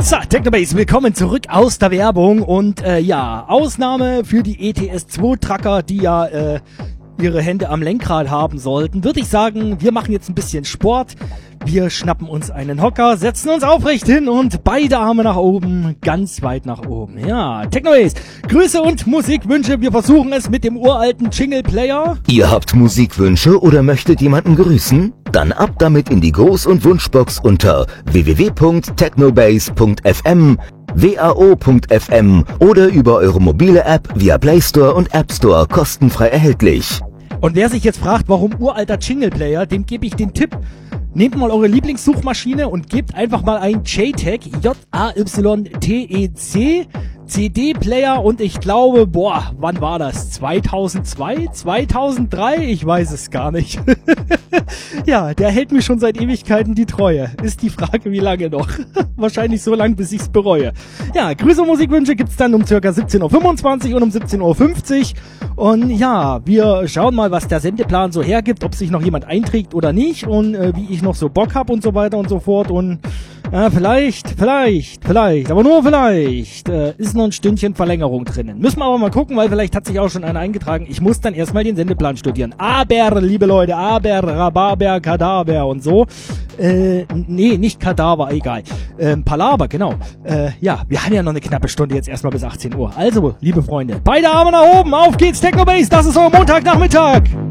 So, Technobase, willkommen zurück aus der Werbung und Ausnahme für die ETS2-Trucker, die ihre Hände am Lenkrad haben sollten, würde ich sagen, wir machen jetzt ein bisschen Sport. Wir schnappen uns einen Hocker, setzen uns aufrecht hin und beide Arme nach oben, ganz weit nach oben. Ja, Technobase, Grüße und Musikwünsche, wir versuchen es mit dem uralten Jingle-Player. Ihr habt Musikwünsche oder möchtet jemanden grüßen? Dann ab damit in die Groß- und Wunschbox unter www.technobase.fm, wao.fm oder über eure mobile App via Play Store und App Store kostenfrei erhältlich. Und wer sich jetzt fragt, warum uralter Jingle-Player, dem gebe ich den Tipp. Nehmt mal eure Lieblingssuchmaschine und gebt einfach mal ein JTAG, J-A-Y-T-E-C, CD-Player und ich glaube, wann war das? 2002? 2003? Ich weiß es gar nicht. Ja, der hält mir schon seit Ewigkeiten die Treue. Ist die Frage, wie lange noch? Wahrscheinlich so lange, bis ich's bereue. Ja, Grüße und Musikwünsche gibt's dann um circa 17.25 Uhr und um 17.50 Uhr. Und ja, wir schauen mal, was der Sendeplan so hergibt, ob sich noch jemand einträgt oder nicht und wie ich noch so Bock hab und so weiter und so fort. Und vielleicht, aber nur vielleicht ist noch ein Stündchen Verlängerung drinnen. Müssen wir aber mal gucken, weil vielleicht hat sich auch schon einer eingetragen. Ich muss dann erstmal den Sendeplan studieren. Aber, liebe Leute, Rhabarber, Kadaver und so. Nee, nicht Kadaver, egal. Palaver, genau. Ja, wir haben ja noch eine knappe Stunde jetzt erstmal bis 18 Uhr. Also, liebe Freunde, beide Arme nach oben, auf geht's, Technobase, das ist euer Montagnachmittag.